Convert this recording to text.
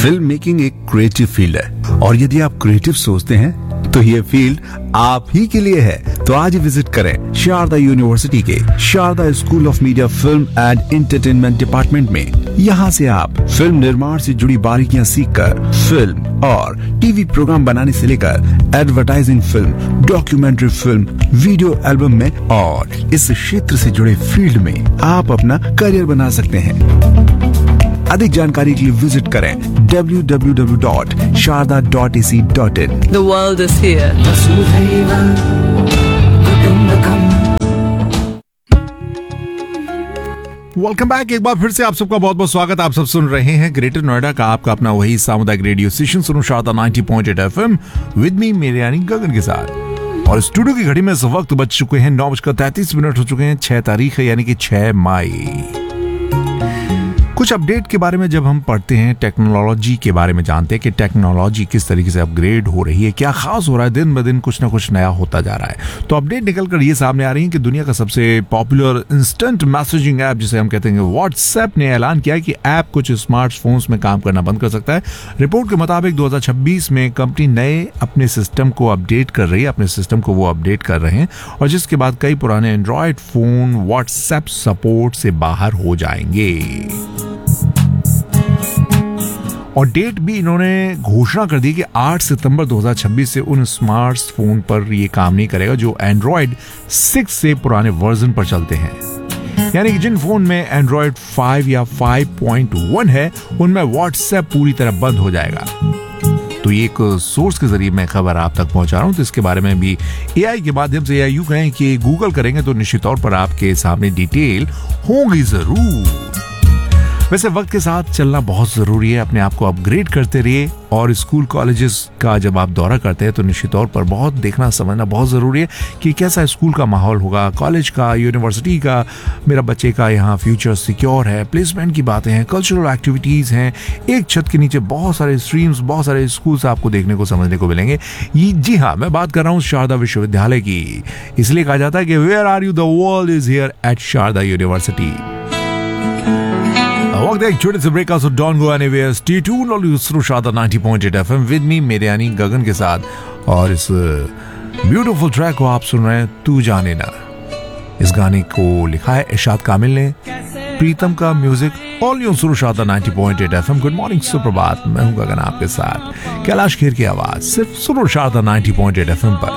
Film making एक creative field है और यदि आप क्रिएटिव सोचते हैं तो ये फील्ड आप ही के लिए है। तो आज ही विजिट करें शारदा यूनिवर्सिटी के Sharda school of media film and entertainment department में। यहाँ से आप फिल्म निर्माण से जुड़ी बारीकियां सीखकर फिल्म और टीवी प्रोग्राम बनाने से लेकर advertising film, documentary film, video album में और इस क्षेत्र से जुड़े फील्ड में आप अपना करियर बना सकते हैं। अधिक जानकारी के लिए विजिट करें www.sharda.ac.in। The world is here. Welcome back. एक बार फिर से आप सबका बहुत बहुत स्वागत। आप सब सुन रहे हैं ग्रेटर नोएडा का आपका अपना वही सामुदायिक रेडियो स्टेशन सुनो शारदा 90.8 FM विद मी मेरे यानी गगन के साथ। और स्टूडियो की घड़ी में इस वक्त बज चुके हैं 9:33 हो चुके हैं। 6 तारीख है यानी कि 6 मई। कुछ अपडेट के बारे में जब हम पढ़ते हैं, टेक्नोलॉजी के बारे में जानते हैं कि टेक्नोलॉजी किस तरीके से अपग्रेड हो रही है, क्या खास हो रहा है, दिन ब दिन कुछ ना कुछ नया होता जा रहा है। तो अपडेट निकलकर ये सामने आ रही है कि दुनिया का सबसे पॉपुलर इंस्टेंट मैसेजिंग ऐप जिसे हम कहते हैं व्हाट्सएप ने ऐलान किया है कि ऐप कुछ स्मार्टफोन्स में काम करना बंद कर सकता है। रिपोर्ट के मुताबिक 2026 में कंपनी नए अपने सिस्टम को अपडेट कर रही है, अपने सिस्टम को वो अपडेट कर रहे हैं और जिसके बाद कई पुराने एंड्रॉयड फोन व्हाट्सएप सपोर्ट से बाहर हो जाएंगे। और डेट भी इन्होंने घोषणा कर दी कि 8 सितंबर 2026 से उन स्मार्टफोन पर ये काम नहीं करेगा जो एंड्रॉयड 6 से पुराने वर्जन पर चलते हैं। यानी कि जिन फोन में एंड्रॉयड 5 या 5.1 है उनमें व्हाट्सएप पूरी तरह बंद हो जाएगा। तो ये एक सोर्स के जरिए मैं खबर आप तक पहुंचा रहा हूं। तो इसके बारे में भी एआई के माध्यम से, या यूं कहें कि गूगल करेंगे तो निश्चित तौर पर आपके सामने डिटेल होंगी जरूर। वैसे वक्त के साथ चलना बहुत जरूरी है, अपने आप को अपग्रेड करते रहिए। और स्कूल कॉलेजेस का जब आप दौरा करते हैं तो निश्चित तौर पर बहुत देखना समझना बहुत जरूरी है कि कैसा स्कूल का माहौल होगा, कॉलेज का, यूनिवर्सिटी का, मेरा बच्चे का यहाँ फ्यूचर सिक्योर है, प्लेसमेंट की बातें हैं, कल्चरल एक्टिविटीज हैं। एक छत के नीचे बहुत सारे स्ट्रीम्स, बहुत सारे स्कूल्स आपको देखने को समझने को मिलेंगे। जी हाँ, मैं बात कर रहा हूँ शारदा विश्वविद्यालय की। इसलिए कहा जाता है कि where are you, the world is here eight Sharda university. वक्त एक छोटे से ब्रेक का, so don't go anywhere, stay tuned on through Sharda 90.8 FM with me मेरे यानी गगन के साथ। और इस ब्यूटीफुल ट्रैक को आप सुन रहे हैं तू जाने ना। इस गाने को लिखा है इरशाद कामिल ने, प्रीतम का म्यूजिक, ऑल यू सुनो शारदा 90.8 FM। गुड मॉर्निंग, सुप्रभात, मैं हूं गगन आपके साथ। कैलाश खेर की आवाज सिर्फ सुनो शारदा 90.8 FM पर।